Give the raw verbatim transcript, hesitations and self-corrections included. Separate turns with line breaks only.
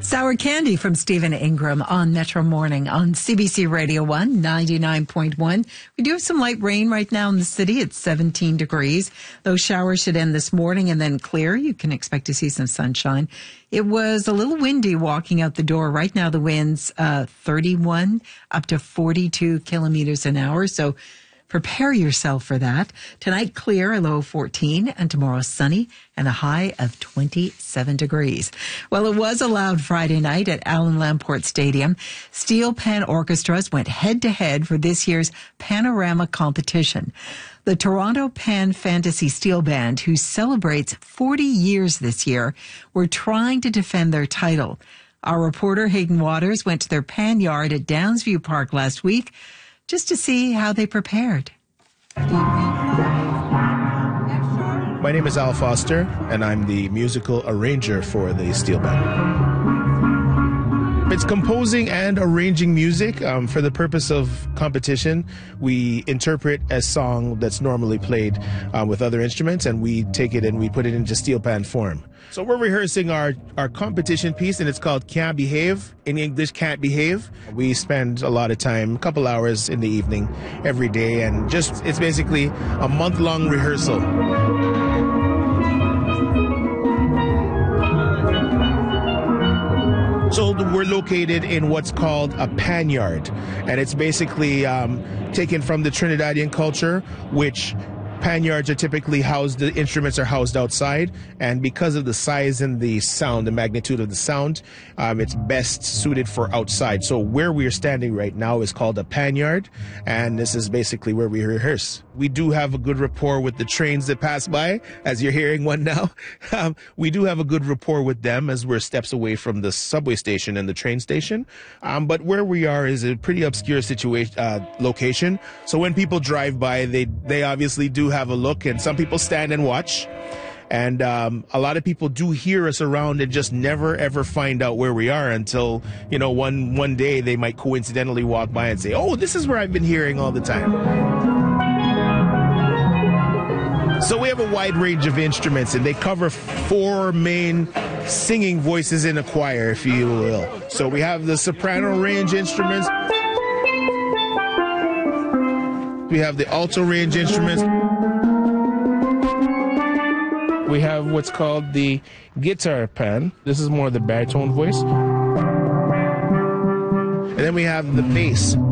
Sour Candy from Stephen Ingram on Metro Morning on C B C Radio one, ninety-nine point one. We do have some light rain right now in the city. It's seventeen degrees. Those showers should end this morning and then clear. You can expect to see some sunshine. It was a little windy walking out the door. Right now the wind's uh, thirty-one up to forty-two kilometers an hour. So prepare yourself for that. Tonight, clear, a low of fourteen, and tomorrow, sunny and a high of twenty-seven degrees. Well, it was a loud Friday night at Allen Lamport Stadium. Steel Pan orchestras went head-to-head for this year's Panorama competition. The Toronto Pan Fantasy Steel Band, who celebrates forty years this year, were trying to defend their title. Our reporter, Hayden Waters, went to their pan yard at Downsview Park last week just to see how they prepared.
My name is Al Foster, and I'm the musical arranger for the Steel Band. It's composing and arranging music. Um, for the purpose of competition, we interpret a song that's normally played uh, with other instruments, and we take it and we put it into steel pan form. So we're rehearsing our, our competition piece, and it's called Can't Behave. In English, Can't Behave. We spend a lot of time, a couple hours in the evening every day, and just it's basically a month-long rehearsal. So we're located in what's called a pan yard, and it's basically um, taken from the Trinidadian culture, which pan yards are typically housed, the instruments are housed outside, and because of the size and the sound, the magnitude of the sound, um, it's best suited for outside. So where we are standing right now is called a pan yard, and this is basically where we rehearse. We do have a good rapport with the trains that pass by, as you're hearing one now. Um, we do have a good rapport with them as we're steps away from the subway station and the train station. Um, but where we are is a pretty obscure situation, uh, location. So when people drive by, they, they obviously do have a look, and some people stand and watch. And um, a lot of people do hear us around and just never, ever find out where we are until, you know, one, one day they might coincidentally walk by and say, oh, this is where I've been hearing all the time. So we have a wide range of instruments, and they cover four main singing voices in a choir, if you will. So we have the soprano range instruments. We have the alto range instruments. We have what's called the guitar pan. This is more the baritone voice. And then we have the bass